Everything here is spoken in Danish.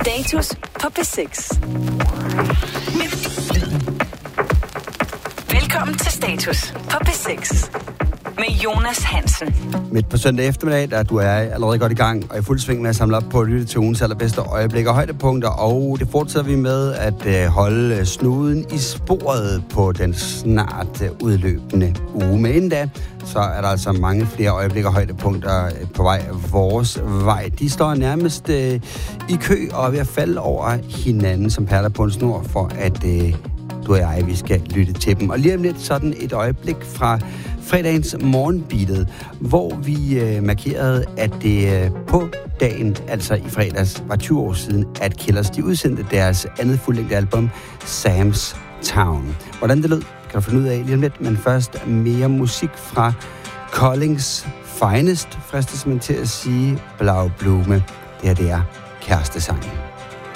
Status på P6. Velkommen til Status på P6 med Jonas Hansen. Midt på søndag eftermiddag, der du er allerede godt i gang og i fuld sving med at samle op på at lytte til ugens allerbedste øjeblikke og højdepunkter, og det fortsætter vi med at holde snuden i sporet på den snart udløbende uge. Men inden da, så er der altså mange flere øjeblikke og højdepunkter på vej vores vej. De står nærmest i kø og er ved at falde over hinanden som perler på en snor, for at du og jeg, vi skal lytte til dem. Og lige om lidt sådan et øjeblik fra fredagens morgenbeatet, hvor vi markerede, at det på dagen, altså i fredags, var 20 år siden, at Killers de udsendte deres andet fuldlængde album, Sam's Town. Hvordan det lød, kan du finde ud af lige om lidt, men først mere musik fra Koldings finest, fristes man til at sige, Blau Blume. Det her, det er Kærestesangen.